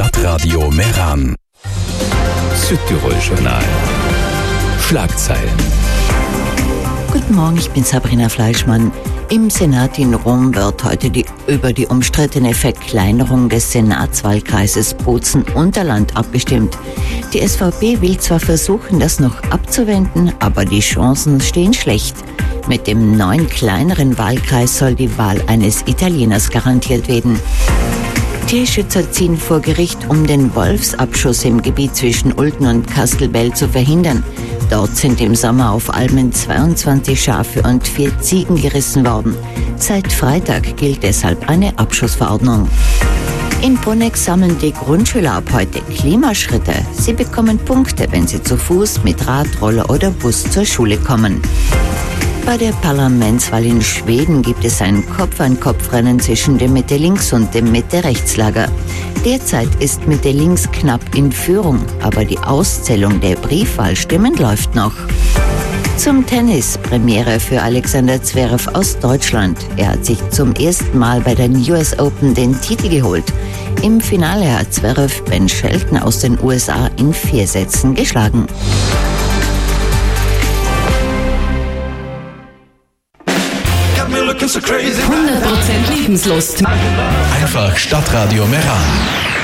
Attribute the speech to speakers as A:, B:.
A: Stadtradio Meran. Südtirol-Journal. Schlagzeilen.
B: Guten Morgen, ich bin Sabrina Fleischmann. Im Senat in Rom wird heute über die umstrittene Verkleinerung des Senatswahlkreises Bozen-Unterland abgestimmt. Die SVP will zwar versuchen, das noch abzuwenden, aber die Chancen stehen schlecht. Mit dem neuen kleineren Wahlkreis soll die Wahl eines Italieners garantiert werden. Tierschützer ziehen vor Gericht, um den Wolfsabschuss im Gebiet zwischen Ulten und Kastelbell zu verhindern. Dort sind im Sommer auf Almen 22 Schafe und 4 Ziegen gerissen worden. Seit Freitag gilt deshalb eine Abschussverordnung. In Bruneck sammeln die Grundschüler ab heute Klimaschritte. Sie bekommen Punkte, wenn sie zu Fuß, mit Rad, Roller oder Bus zur Schule kommen. Bei der Parlamentswahl in Schweden gibt es ein Kopf-an-Kopf-Rennen zwischen dem Mitte-Links- und dem Mitte-Rechts-Lager. Derzeit ist Mitte-Links knapp in Führung, aber die Auszählung der Briefwahlstimmen läuft noch. Zum Tennis, Premiere für Alexander Zverev aus Deutschland. Er hat sich zum ersten Mal bei den US Open den Titel geholt. Im Finale hat Zverev Ben Shelton aus den USA in 4 Sätzen geschlagen.
C: 100% Lebenslust.
A: Einfach Stadtradio Meran.